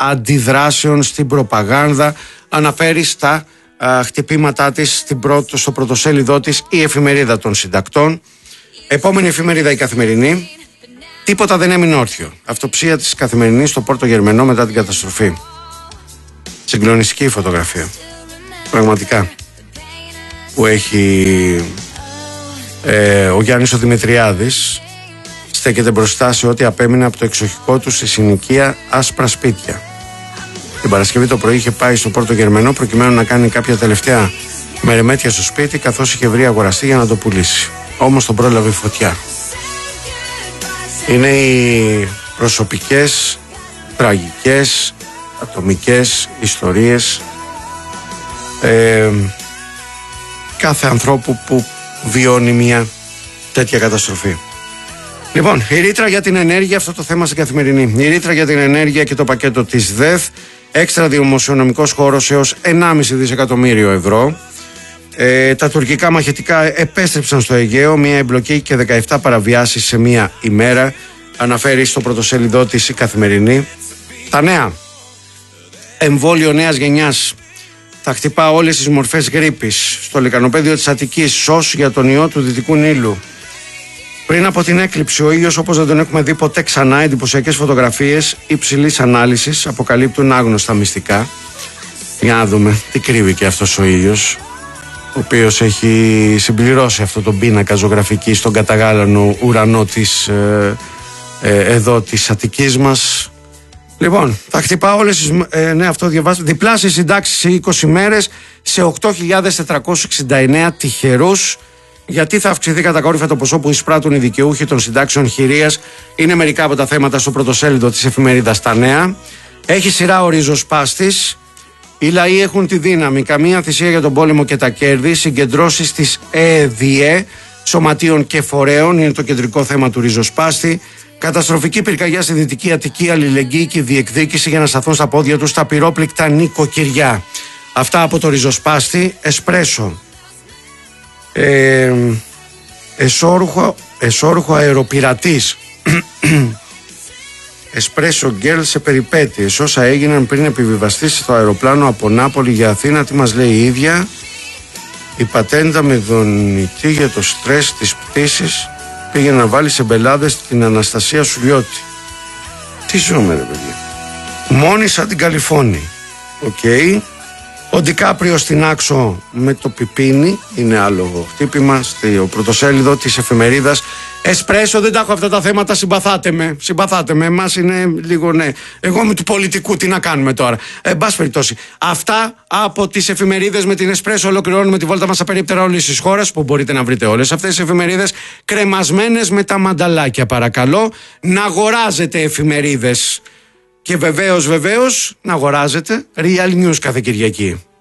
αντιδράσεων στην προπαγάνδα. Αναφέρει στα χτυπήματά της στο πρωτοσέλιδό της η Εφημερίδα των Συντακτών. Επόμενη εφημερίδα, η Καθημερινή. Τίποτα δεν έμεινε όρθιο. Αυτοψία της Καθημερινής στο Πόρτο Γερμενό μετά την καταστροφή. Συγκλονιστική φωτογραφία. Πραγματικά. Που έχει ο Γιάννης ο Δημητριάδης. Στέκεται μπροστά σε ό,τι απέμεινε από το εξοχικό του στη συνοικία Άσπρα Σπίτια. Την Παρασκευή το πρωί είχε πάει στο Πόρτο Γερμενό προκειμένου να κάνει κάποια τελευταία μερεμέτια στο σπίτι, καθώς είχε βρει αγοραστή για να το πουλήσει. Όμως τον πρόλαβε η φωτιά. Είναι οι προσωπικές, τραγικές, ατομικές ιστορίες κάθε ανθρώπου που βιώνει μια τέτοια καταστροφή. Λοιπόν, η ρήτρα για την ενέργεια, αυτό το θέμα στην Καθημερινή. Η ρήτρα για την ενέργεια και το πακέτο της ΔΕΘ, έξτρα δημοσιονομικός χώρος έως 1,5 δισεκατομμύριο ευρώ. Τα τουρκικά μαχητικά επέστρεψαν στο Αιγαίο, μια εμπλοκή και 17 παραβιάσεις σε μια ημέρα, αναφέρει στο πρωτοσέλιδό της η Καθημερινή. Τα νέα. Εμβόλιο νέας γενιάς θα χτυπά όλες τις μορφές γρίπης. Στο λικανοπέδιο της Αττικής, σως για τον ιό του Δυτικού Νείλου. Πριν από την έκλειψη, ο ήλιος όπως δεν τον έχουμε δει ποτέ ξανά, εντυπωσιακές φωτογραφίες υψηλής ανάλυσης αποκαλύπτουν άγνωστα μυστικά. Για να δούμε τι κρύβει και αυτός ο ήλιος, ο οποίος έχει συμπληρώσει αυτό τον πίνακα ζωγραφική στον καταγάλανο ουρανό της εδώ της Αττικής μας. Λοιπόν, θα χτυπά όλες τις ναι, αυτό διαβάζω, διπλάσιες συντάξεις σε 20 μέρες σε 8.469 τυχερούς. Γιατί θα αυξηθεί κατακόρυφα το ποσό που εισπράττουν οι δικαιούχοι των συντάξεων χειρίας, είναι μερικά από τα θέματα στο πρωτοσέλιδο της εφημερίδας Τα Νέα. Έχει σειρά ο ριζοσπάστης. Οι λαοί έχουν τη δύναμη. Καμία θυσία για τον πόλεμο και τα κέρδη. Συγκεντρώσεις της ΕΔΙΕ, σωματείων και φορέων, είναι το κεντρικό θέμα του ριζοσπάστη. Καταστροφική πυρκαγιά στη Δυτική Αττική, αλληλεγγύη και διεκδίκηση για να σταθούν στα πόδια τους τα πυρόπληκτα νοικοκυριά. Αυτά από το ριζοσπάστη. Εσπρέσο. Εσόρουχο αεροπειρατής. Εσπρέσο γκέλ σε περιπέτειες. Όσα έγιναν πριν επιβιβαστεί στο αεροπλάνο από Νάπολη για Αθήνα. Τι μας λέει η ίδια? Η πατέντα με δονητή για το στρες της πτήσης πήγε να βάλει σε μπελάδες την Αναστασία Σουλιώτη. Τι ζούμε ρε παιδιά? Μόνη σαν την Καλιφώνη. Οκ. Ο Ντικάπριο στην Άξο με το πιπίνι, είναι άλλο χτύπημα στο πρωτοσέλιδο της εφημερίδας Εσπρέσο. Δεν τα έχω αυτά τα θέματα, συμπαθάτε με, εμάς είναι λίγο ναι. Εγώ με του πολιτικού, τι να κάνουμε τώρα. Εν πάση περιπτώσει, αυτά από τις εφημερίδες με την Εσπρέσο ολοκληρώνουμε τη βόλτα μας στα περίπτερα όλης της χώρας, που μπορείτε να βρείτε όλες αυτές τις εφημερίδες κρεμασμένες με τα μανταλάκια. Παρακαλώ να αγοράζετε εφημερίδες. Και βεβαίως να αγοράζετε Real News κάθε Κυριακή.